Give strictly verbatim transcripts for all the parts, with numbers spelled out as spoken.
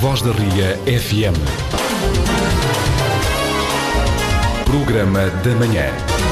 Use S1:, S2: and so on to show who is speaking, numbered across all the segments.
S1: Voz da Ria F M. Programa da Manhã.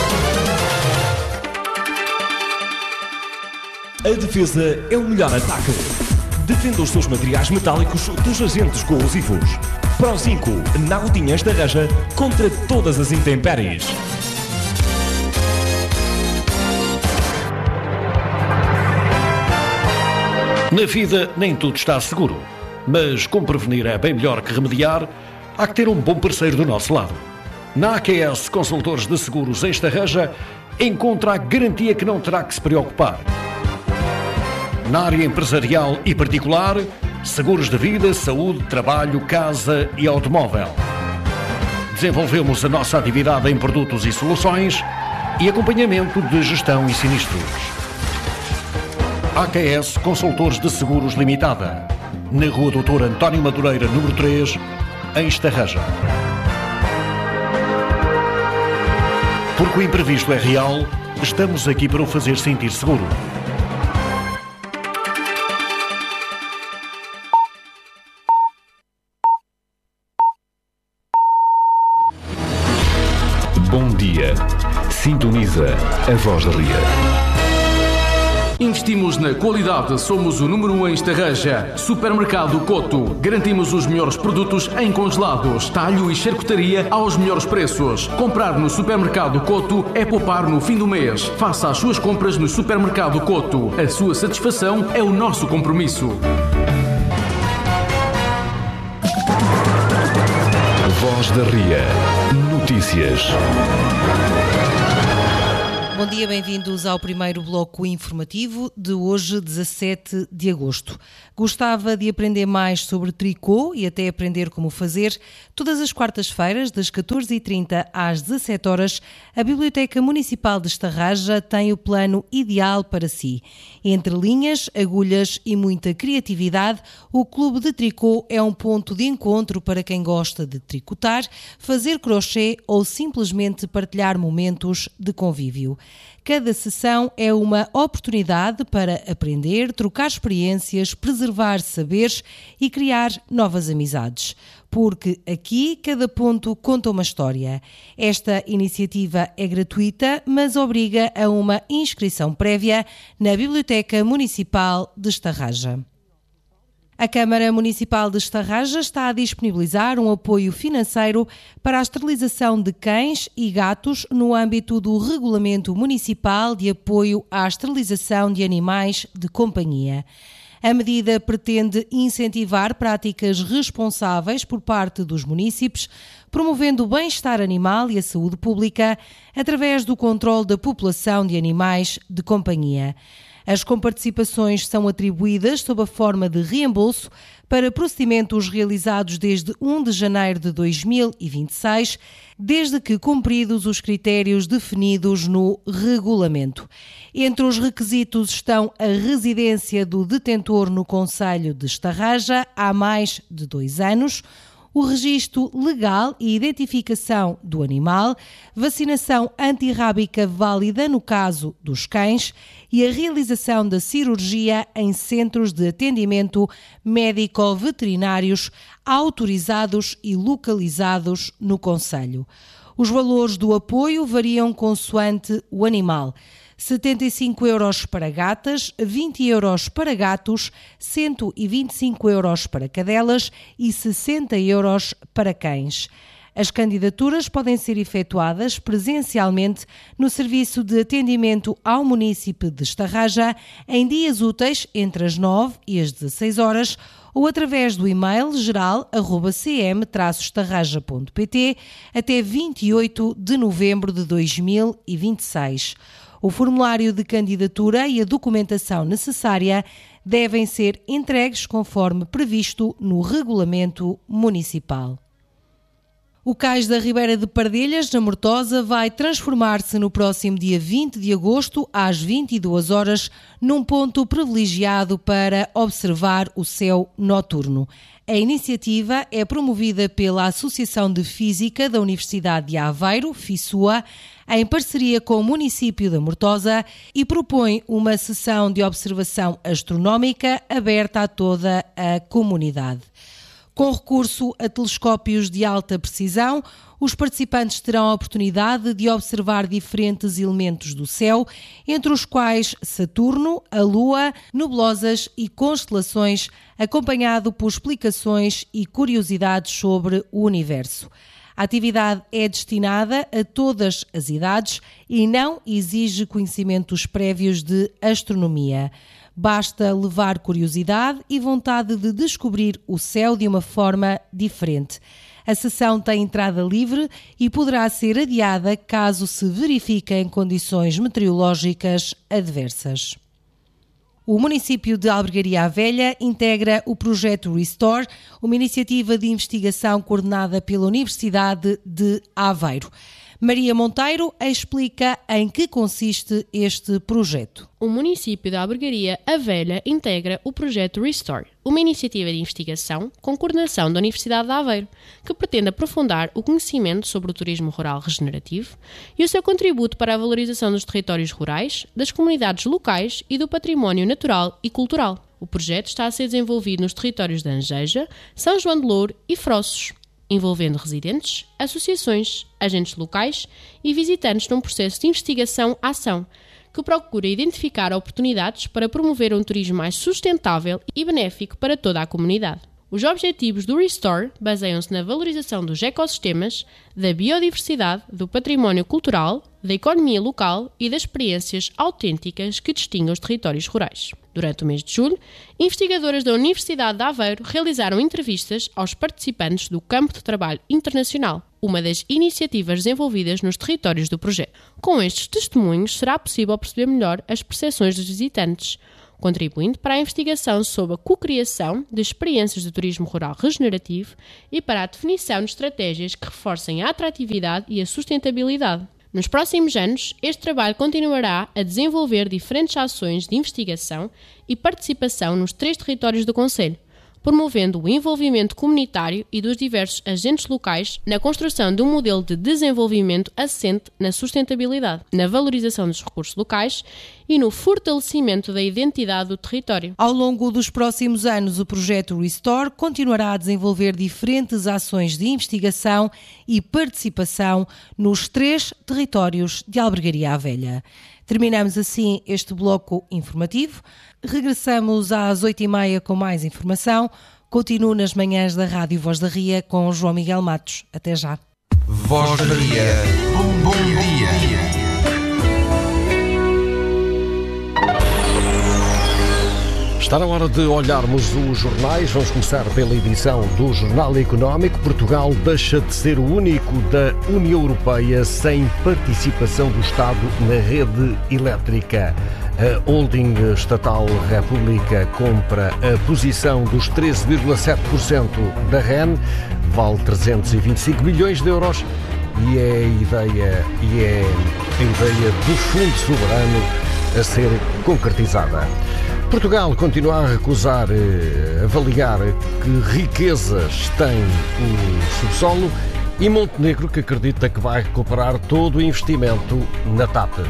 S2: A defesa é o melhor ataque. Defenda os seus materiais metálicos dos agentes corrosivos. Pro cinco, na Gotinhas da Reja, contra todas as intempéries.
S3: Na vida nem tudo está seguro, mas como prevenir é bem melhor que remediar, há que ter um bom parceiro do nosso lado. Na A Q S Consultores de Seguros em Estarreja, encontra a garantia que não terá que se preocupar. Na área empresarial e particular, seguros de vida, saúde, trabalho, casa e automóvel. Desenvolvemos a nossa atividade em produtos e soluções e acompanhamento de gestão e sinistros. A Q S Consultores de Seguros Limitada, na Rua doutor António Madureira, número três, em Estarreja. Porque o imprevisto é real, estamos aqui para o fazer sentir seguro.
S1: Bom dia. Sintoniza a Voz da Ria.
S4: Investimos na qualidade, somos o número um em Estarreja. Supermercado Coto. Garantimos os melhores produtos em congelados, talho e charcutaria aos melhores preços. Comprar no Supermercado Coto é poupar no fim do mês. Faça as suas compras no Supermercado Coto. A sua satisfação é o nosso compromisso.
S1: Voz da Ria. Notícias.
S5: Bom dia, bem-vindos ao primeiro bloco informativo de hoje, dezassete de agosto. Gostava de aprender mais sobre tricô e até aprender como fazer? Todas as quartas-feiras, das catorze e trinta às dezassete horas, a Biblioteca Municipal de Estarreja tem o plano ideal para si. Entre linhas, agulhas e muita criatividade, o Clube de Tricô é um ponto de encontro para quem gosta de tricotar, fazer crochê ou simplesmente partilhar momentos de convívio. Cada sessão é uma oportunidade para aprender, trocar experiências, preservar saberes e criar novas amizades. Porque aqui cada ponto conta uma história. Esta iniciativa é gratuita, mas obriga a uma inscrição prévia na Biblioteca Municipal de Estarreja. A Câmara Municipal de Estarreja está a disponibilizar um apoio financeiro para a esterilização de cães e gatos no âmbito do Regulamento Municipal de Apoio à Esterilização de Animais de Companhia. A medida pretende incentivar práticas responsáveis por parte dos munícipes, promovendo o bem-estar animal e a saúde pública através do controle da população de animais de companhia. As comparticipações são atribuídas sob a forma de reembolso para procedimentos realizados desde primeiro de janeiro de dois mil e vinte e seis, desde que cumpridos os critérios definidos no regulamento. Entre os requisitos estão a residência do detentor no concelho de Estarreja há mais de dois anos, o registro legal e identificação do animal, vacinação antirrábica válida no caso dos cães e a realização da cirurgia em centros de atendimento médico-veterinários autorizados e localizados no concelho. Os valores do apoio variam consoante o animal. setenta e cinco euros para gatas, vinte euros para gatos, cento e vinte e cinco euros para cadelas e sessenta euros para cães. As candidaturas podem ser efetuadas presencialmente no Serviço de Atendimento ao Munícipe de Estarreja em dias úteis entre as nove e as dezasseis horas ou através do e-mail geral arroba c m traço estarreja ponto p t até vinte e oito de novembro de dois mil e vinte e seis. O formulário de candidatura e a documentação necessária devem ser entregues conforme previsto no Regulamento Municipal. O Cais da Ribeira de Pardelhas, na Mortosa, vai transformar-se no próximo dia vinte de agosto, às vinte e duas horas, num ponto privilegiado para observar o céu noturno. A iniciativa é promovida pela Associação de Física da Universidade de Aveiro, FISUA, em parceria com o município da Mortosa e propõe uma sessão de observação astronómica aberta a toda a comunidade. Com recurso a telescópios de alta precisão, os participantes terão a oportunidade de observar diferentes elementos do céu, entre os quais Saturno, a Lua, nebulosas e constelações, acompanhado por explicações e curiosidades sobre o universo. A atividade é destinada a todas as idades e não exige conhecimentos prévios de astronomia. Basta levar curiosidade e vontade de descobrir o céu de uma forma diferente. A sessão tem entrada livre e poderá ser adiada caso se verifiquem condições meteorológicas adversas. O município de Albergaria à Velha integra o projeto Restore, uma iniciativa de investigação coordenada pela Universidade de Aveiro. Maria Monteiro explica em que consiste este projeto.
S6: O município de Albergaria à Velha integra o projeto Restore, uma iniciativa de investigação com coordenação da Universidade de Aveiro, que pretende aprofundar o conhecimento sobre o turismo rural regenerativo e o seu contributo para a valorização dos territórios rurais, das comunidades locais e do património natural e cultural. O projeto está a ser desenvolvido nos territórios de Angeja, São João de Louro e Frossos, envolvendo residentes, associações, agentes locais e visitantes num processo de investigação-ação que procura identificar oportunidades para promover um turismo mais sustentável e benéfico para toda a comunidade. Os objetivos do Restore baseiam-se na valorização dos ecossistemas, da biodiversidade, do património cultural, da economia local e das experiências autênticas que distinguem os territórios rurais. Durante o mês de julho, investigadoras da Universidade de Aveiro realizaram entrevistas aos participantes do Campo de Trabalho Internacional, uma das iniciativas desenvolvidas nos territórios do projeto. Com estes testemunhos, será possível perceber melhor as percepções dos visitantes, contribuindo para a investigação sobre a cocriação de experiências de turismo rural regenerativo e para a definição de estratégias que reforcem a atratividade e a sustentabilidade. Nos próximos anos, este trabalho continuará a desenvolver diferentes ações de investigação e participação nos três territórios do concelho, promovendo o envolvimento comunitário e dos diversos agentes locais na construção de um modelo de desenvolvimento assente na sustentabilidade, na valorização dos recursos locais e no fortalecimento da identidade do território.
S5: Ao longo dos próximos anos, o projeto Restore continuará a desenvolver diferentes ações de investigação e participação nos três territórios de Albergaria à Velha. Terminamos assim este bloco informativo. Regressamos às oito e meia com mais informação. Continuo nas manhãs da Rádio Voz da Ria com João Miguel Matos. Até já.
S7: Voz da Ria. Um bom dia.
S3: Está na hora de olharmos os jornais. Vamos começar pela edição do Jornal Económico. Portugal deixa de ser o único da União Europeia sem participação do Estado na rede elétrica. A holding estatal República compra a posição dos treze vírgula sete por cento da R E N, vale trezentos e vinte e cinco milhões de euros e é a ideia, e é a ideia do Fundo Soberano a ser concretizada. Portugal continua a recusar eh, avaliar que riquezas tem o subsolo e Montenegro que acredita que vai recuperar todo o investimento na T A P.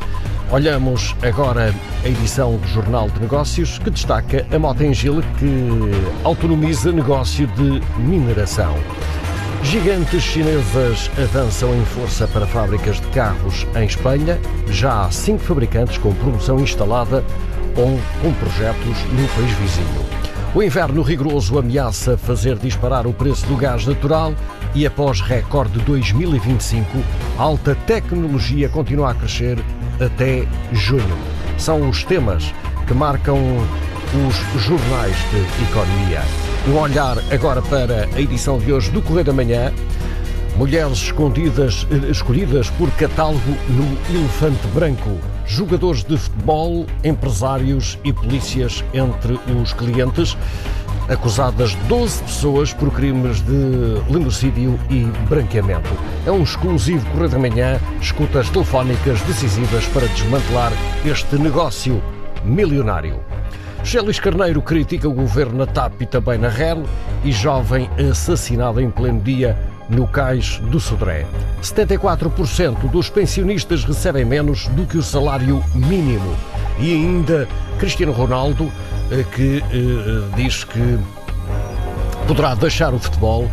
S3: Olhamos agora a edição do Jornal de Negócios que destaca a Mota-Engil que autonomiza negócio de mineração. Gigantes chinesas avançam em força para fábricas de carros em Espanha. Já há cinco fabricantes com produção instalada ou com projetos no país vizinho. O inverno rigoroso ameaça fazer disparar o preço do gás natural e após recorde de dois mil e vinte e cinco, a alta tecnologia continua a crescer até junho. São os temas que marcam os jornais de economia. Um olhar agora para a edição de hoje do Correio da Manhã. Mulheres escondidas, escolhidas por catálogo no Elefante Branco. Jogadores de futebol, empresários e polícias entre os clientes. Acusadas doze pessoas por crimes de lindocídio e branqueamento. É um exclusivo Correio da Manhã, escutas telefónicas decisivas para desmantelar este negócio milionário. José Luís Carneiro critica o governo na T A P e também na R E N e jovem assassinado em pleno dia no cais do Sodré. setenta e quatro por cento dos pensionistas recebem menos do que o salário mínimo. E ainda Cristiano Ronaldo, que eh, diz que poderá deixar o futebol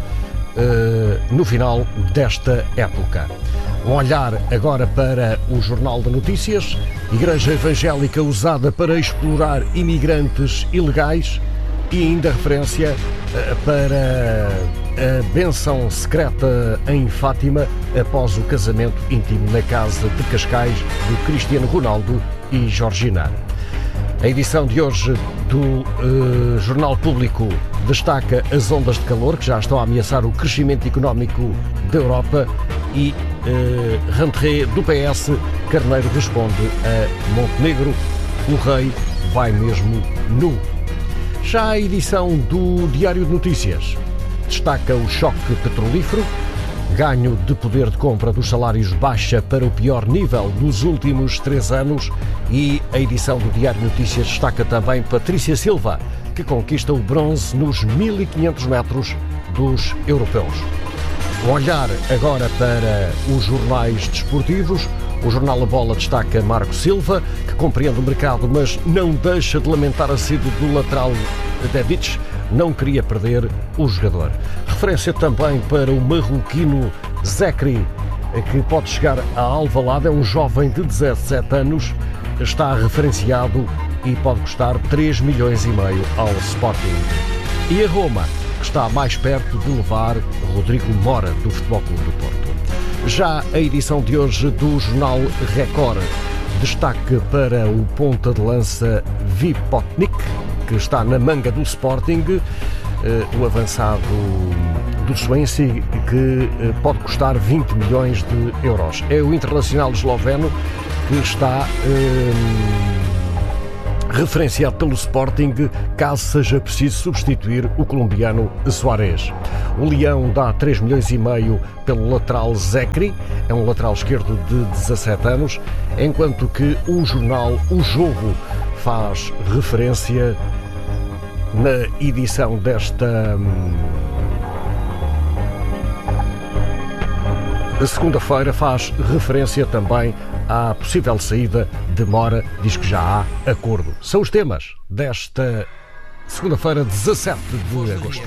S3: uh, no final desta época. Um olhar agora para o Jornal de Notícias. Igreja evangélica usada para explorar imigrantes ilegais e ainda referência uh, para a bênção secreta em Fátima após o casamento íntimo na casa de Cascais do Cristiano Ronaldo e Georgina. A edição de hoje do uh, Jornal Público destaca as ondas de calor que já estão a ameaçar o crescimento económico da Europa e uh, rentrée do P S. Carneiro responde a Montenegro, o rei vai mesmo nu. Já a edição do Diário de Notícias destaca o choque petrolífero, ganho de poder de compra dos salários baixa para o pior nível dos últimos três anos e a edição do Diário de Notícias destaca também Patrícia Silva, que conquista o bronze nos mil e quinhentos metros dos europeus. Um olhar agora para os jornais desportivos. O jornal A Bola destaca Marco Silva, que compreende o mercado, mas não deixa de lamentar a saída do lateral Dedic, não queria perder o jogador. Referência também para o marroquino Zekri, que pode chegar a Alvalade, é um jovem de dezassete anos, está referenciado e pode custar três milhões e meio ao Sporting. E a Roma, que está mais perto de levar Rodrigo Mora, do Futebol Clube do Porto. Já a edição de hoje do Jornal Record destaque para o ponta de lança Vipotnik, que está na manga do Sporting, o avançado do Swansea, que pode custar vinte milhões de euros. É o internacional esloveno que está hum, referenciado pelo Sporting, caso seja preciso substituir o colombiano Suárez. O Leão dá três milhões e meio pelo lateral Zekri, é um lateral esquerdo de dezassete anos, enquanto que o jornal O Jogo faz referência na edição desta segunda-feira, faz referência também à possível saída de Mora, diz que já há acordo. São os temas desta segunda-feira, dezassete de agosto.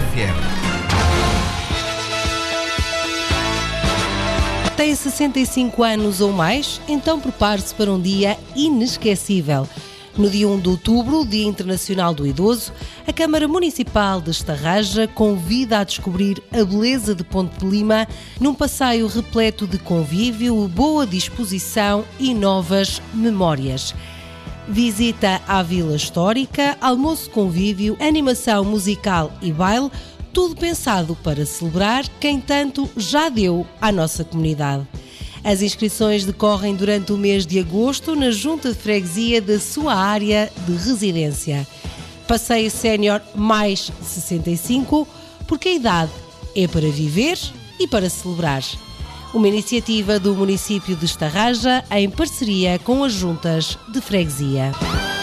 S5: Tem sessenta e cinco anos ou mais? Então prepare-se para um dia inesquecível. No dia um de outubro, Dia Internacional do Idoso, a Câmara Municipal de Estarraja convida a descobrir a beleza de Ponte de Lima num passeio repleto de convívio, boa disposição e novas memórias. Visita à Vila Histórica, almoço convívio, animação musical e baile, tudo pensado para celebrar quem tanto já deu à nossa comunidade. As inscrições decorrem durante o mês de agosto na Junta de Freguesia da sua área de residência. Passeio sénior mais sessenta e cinco, porque a idade é para viver e para celebrar. Uma iniciativa do município de Estarraja em parceria com as juntas de freguesia.